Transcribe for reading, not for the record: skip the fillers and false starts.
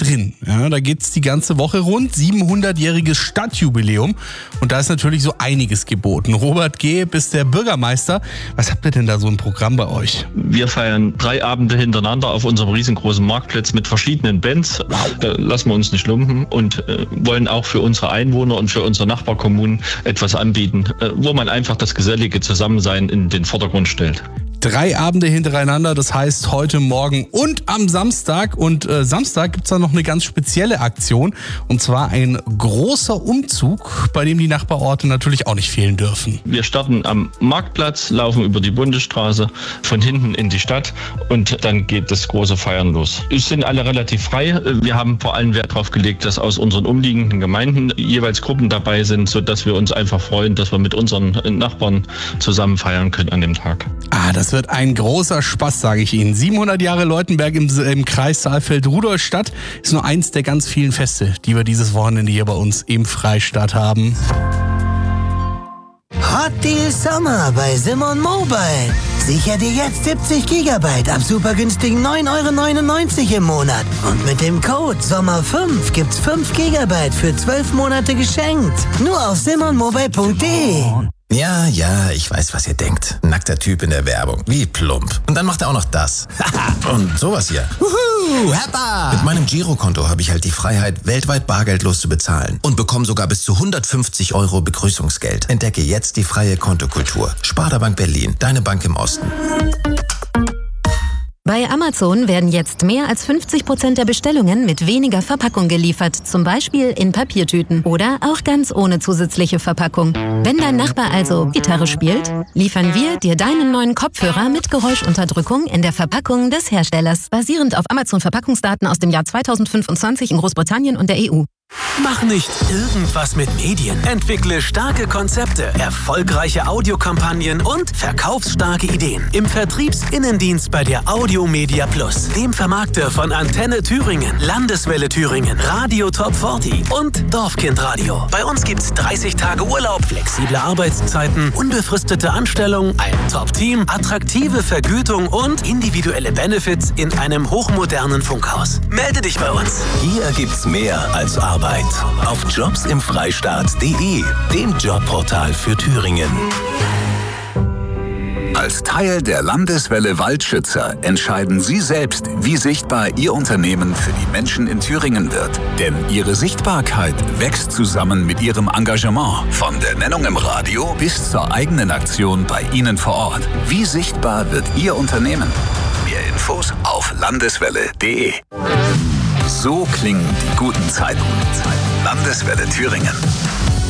mittendrin. Ja, da geht's die ganze Woche rund. 700-jähriges Stadtjubiläum. Und da ist natürlich so einiges geboten. Robert Geeb ist der Bürgermeister. Was habt ihr denn da so ein Programm bei euch? Wir feiern 3 Abende hintereinander auf unserem riesengroßen Marktplatz mit verschiedenen Bands. Da lassen wir uns nicht lumpen und wollen auch für unsere Einwohner und für unsere Nachbarkommunen etwas anbieten, wo man einfach das gesellige Zusammensein in den Vordergrund stellt. 3 Abende hintereinander, das heißt heute, morgen und am Samstag. Und Samstag gibt's da noch eine ganz spezielle Aktion. Und zwar ein großer Umzug, bei dem die Nachbarorte natürlich auch nicht fehlen dürfen. Wir starten am Marktplatz, laufen über die Bundesstraße von hinten in die Stadt und dann geht das große Feiern los. Es sind alle relativ frei. Wir haben vor allem Wert darauf gelegt, dass aus unseren umliegenden Gemeinden jeweils Gruppen dabei sind, sodass wir uns einfach freuen, dass wir mit unseren Nachbarn zusammen feiern können an dem Tag. Das wird ein großer Spaß, sage ich Ihnen. 700 Jahre Leutenberg im Kreis Saalfeld-Rudolstadt ist nur eins der ganz vielen Feste, die wir dieses Wochenende hier bei uns im Freistaat haben. Hot Deal Sommer bei Simon Mobile. Sicher dir jetzt 70 GB ab super günstigen 9,99 € im Monat. Und mit dem Code SOMMER5 gibt's 5 GB für 12 Monate geschenkt. Nur auf simonmobile.de. Ja, ich weiß, was ihr denkt. Nackter Typ in der Werbung. Wie plump. Und dann macht er auch noch das. Und sowas hier. Wuhu, Heppa! Mit meinem Girokonto habe ich halt die Freiheit, weltweit bargeldlos zu bezahlen. Und bekomme sogar bis zu 150 € Begrüßungsgeld. Entdecke jetzt die freie Kontokultur. Sparda Bank Berlin, deine Bank im Osten. Bei Amazon werden jetzt mehr als 50% der Bestellungen mit weniger Verpackung geliefert, zum Beispiel in Papiertüten oder auch ganz ohne zusätzliche Verpackung. Wenn dein Nachbar also Gitarre spielt, liefern wir dir deinen neuen Kopfhörer mit Geräuschunterdrückung in der Verpackung des Herstellers, basierend auf Amazon-Verpackungsdaten aus dem Jahr 2025 in Großbritannien und der EU. Mach nicht irgendwas mit Medien. Entwickle starke Konzepte, erfolgreiche Audiokampagnen und verkaufsstarke Ideen. Im Vertriebsinnendienst bei der Audio Media Plus, dem Vermarkter von Antenne Thüringen, Landeswelle Thüringen, Radio Top 40 und Dorfkind Radio. Bei uns gibt's 30 Tage Urlaub, flexible Arbeitszeiten, unbefristete Anstellung, ein Top-Team, attraktive Vergütung und individuelle Benefits in einem hochmodernen Funkhaus. Melde dich bei uns. Hier gibt's mehr als Arbeit. Auf jobsimfreistaat.de, dem Jobportal für Thüringen. Als Teil der Landeswelle Waldschützer entscheiden Sie selbst, wie sichtbar Ihr Unternehmen für die Menschen in Thüringen wird. Denn Ihre Sichtbarkeit wächst zusammen mit Ihrem Engagement. Von der Nennung im Radio bis zur eigenen Aktion bei Ihnen vor Ort. Wie sichtbar wird Ihr Unternehmen? Mehr Infos auf landeswelle.de. So klingen die guten Zeiten. Landeswelle Thüringen.